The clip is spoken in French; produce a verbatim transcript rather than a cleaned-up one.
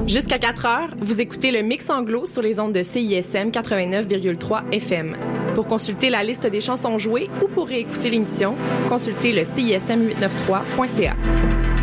Jusqu'à quatre heures, vous écoutez le Mix Anglo sur les ondes de C I S M quatre-vingt-neuf virgule trois F M. Pour consulter la liste des chansons jouées ou pour réécouter l'émission, consultez le C I S M huit cent quatre-vingt-treize point C A.